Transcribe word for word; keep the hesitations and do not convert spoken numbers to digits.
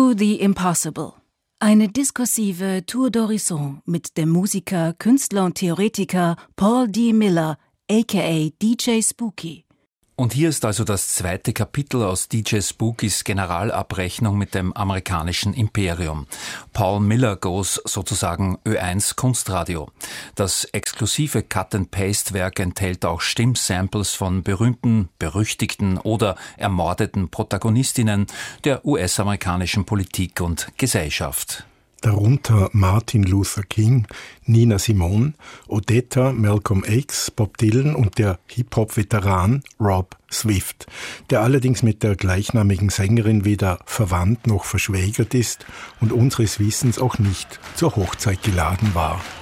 Do the Impossible. Eine diskursive Tour d'Horizon mit dem Musiker, Künstler und Theoretiker Paul D. Miller, aka D J Spooky. Und hier ist also das zweite Kapitel aus D J Spookys Generalabrechnung mit dem amerikanischen Imperium. Paul Miller Goes sozusagen Ö eins Kunstradio. Das exklusive Cut-and-Paste-Werk enthält auch Stimmsamples von berühmten, berüchtigten oder ermordeten Protagonistinnen der U S-amerikanischen Politik und Gesellschaft. Darunter Martin Luther King, Nina Simone, Odetta, Malcolm X, Bob Dylan und der Hip-Hop-Veteran Rob Swift, der allerdings mit der gleichnamigen Sängerin weder verwandt noch verschwägert ist und unseres Wissens auch nicht zur Hochzeit geladen war.